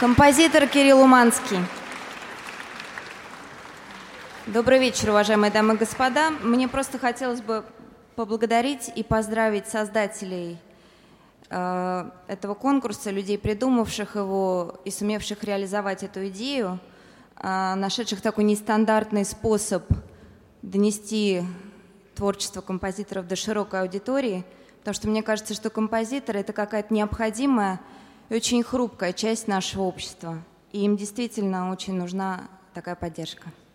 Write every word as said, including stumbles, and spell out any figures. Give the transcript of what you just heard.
Композитор Кирилл Уманский. Добрый вечер, уважаемые дамы и господа. Мне просто хотелось бы поблагодарить и поздравить создателей э, этого конкурса, людей, придумавших его и сумевших реализовать эту идею, э, нашедших такой нестандартный способ донести творчество композиторов до широкой аудитории, потому что мне кажется, что композиторы — это какая-то необходимая и очень хрупкая часть нашего общества, и им действительно очень нужна такая поддержка.